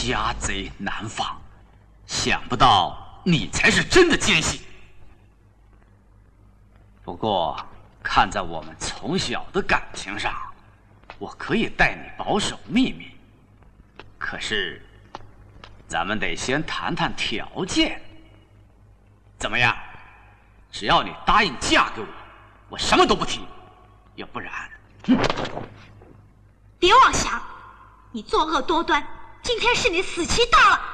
家贼难防，想不到你才是真的奸细。不过，看在我们从小的感情上，我可以代你保守秘密。可是，咱们得先谈谈条件。怎么样？只要你答应嫁给我，我什么都不提；要不然， 别妄想，你作恶多端，今天是你死期到了。